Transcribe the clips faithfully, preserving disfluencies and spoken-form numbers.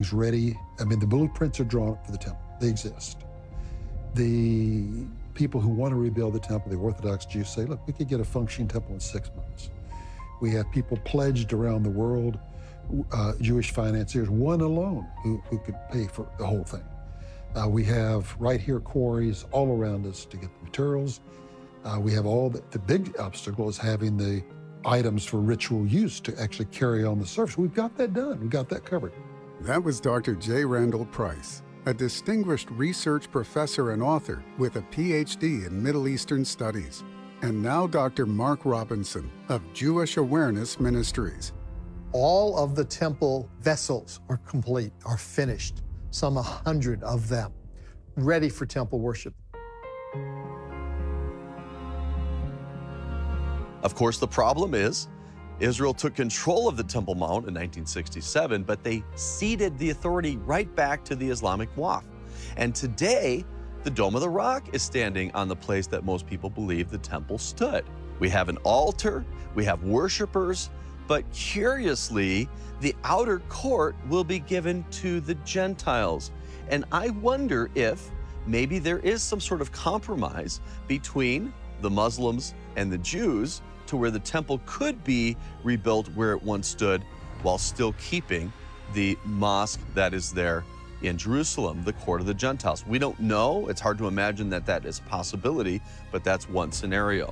everything's ready. I mean, the blueprints are drawn up for the temple. They exist. The people who want to rebuild the temple, the Orthodox Jews, say, look, we could get a functioning temple in six months. We have people pledged around the world, uh, Jewish financiers, one alone, who, who could pay for the whole thing. Uh, we have right here quarries all around us to get the materials. Uh, we have all the, the big obstacle is having the items for ritual use to actually carry on the service. We've got that done. We've got that covered. That was Doctor J. Randall Price, a distinguished research professor and author with a P H D in Middle Eastern Studies. And now Doctor Mark Robinson of Jewish Awareness Ministries. All of the temple vessels are complete, are finished, some a hundred of them, ready for temple worship. Of course, the problem is Israel took control of the Temple Mount in nineteen sixty-seven, but they ceded the authority right back to the Islamic Waqf. And today, the Dome of the Rock is standing on the place that most people believe the temple stood. We have an altar, we have worshipers, but curiously, the outer court will be given to the Gentiles. And I wonder if maybe there is some sort of compromise between the Muslims and the Jews to where the temple could be rebuilt where it once stood while still keeping the mosque that is there in Jerusalem, the court of the Gentiles. We don't know. It's hard to imagine that that is a possibility, but that's one scenario.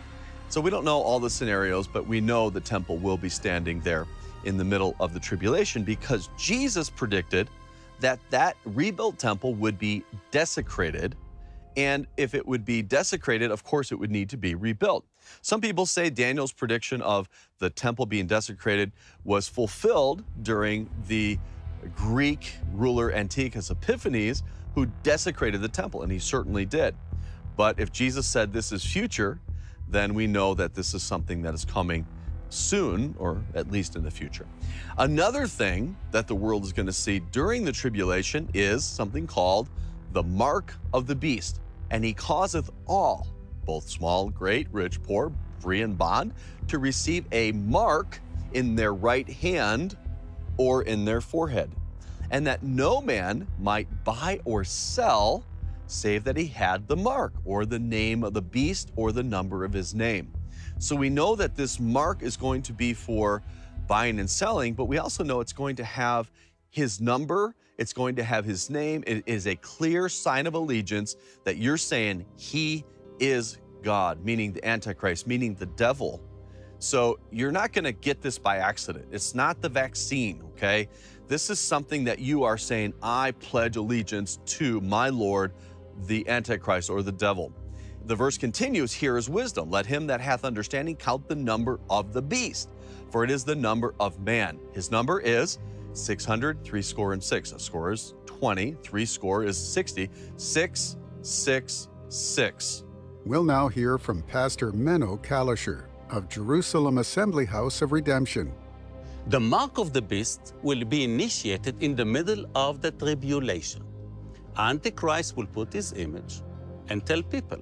So we don't know all the scenarios, but we know the temple will be standing there in the middle of the tribulation because Jesus predicted that that rebuilt temple would be desecrated. And if it would be desecrated, of course, it would need to be rebuilt. Some people say Daniel's prediction of the temple being desecrated was fulfilled during the Greek ruler Antiochus Epiphanes, who desecrated the temple, and he certainly did. But if Jesus said this is future, then we know that this is something that is coming soon, or at least in the future. Another thing that the world is going to see during the tribulation is something called the mark of the beast. And he causeth all, both small, great, rich, poor, free, and bond, to receive a mark in their right hand or in their forehead, and that no man might buy or sell save that he had the mark or the name of the beast or the number of his name. So we know that this mark is going to be for buying and selling, but we also know it's going to have his number, it's going to have his name. It is a clear sign of allegiance that you're saying he is God, meaning the Antichrist, meaning the devil. So you're not going to get this by accident. It's not the vaccine, okay? This is something that you are saying, I pledge allegiance to my Lord, the Antichrist or the devil. The verse continues, here is wisdom. Let him that hath understanding count the number of the beast, for it is the number of man. His number is six hundred, three score and six. A score is twenty, three score is sixty, six, six, six. We'll now hear from Pastor Menno Kalischer of Jerusalem Assembly House of Redemption. The mark of the beast will be initiated in the middle of the tribulation. Antichrist will put his image and tell people,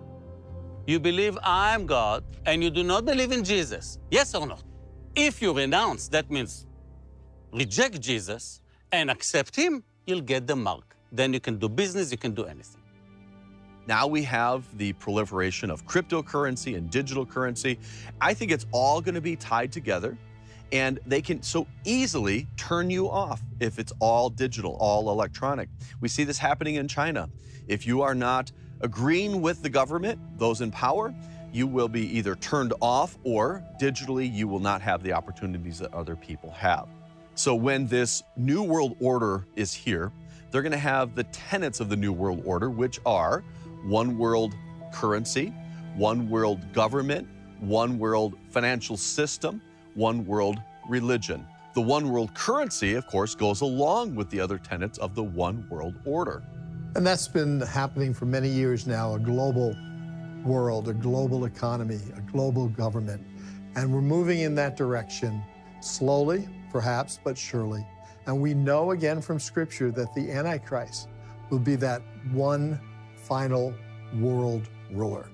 you believe I am God and you do not believe in Jesus, yes or no? If you renounce, that means reject Jesus and accept him, you'll get the mark. Then you can do business, you can do anything. Now we have the proliferation of cryptocurrency and digital currency. I think it's all going to be tied together, and they can so easily turn you off if it's all digital, all electronic. We see this happening in China. If you are not agreeing with the government, those in power, you will be either turned off or digitally you will not have the opportunities that other people have. So when this new world order is here, they're going to have the tenets of the new world order, which are one world currency, one world government, one world financial system, one world religion. The one world currency, of course, goes along with the other tenets of the one world order. And that's been happening for many years now, a global world, a global economy, a global government. And we're moving in that direction slowly, perhaps, but surely. And we know again from Scripture that the Antichrist will be that one final world ruler.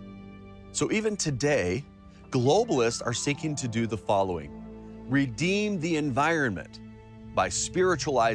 So even today, globalists are seeking to do the following: redeem the environment by spiritualizing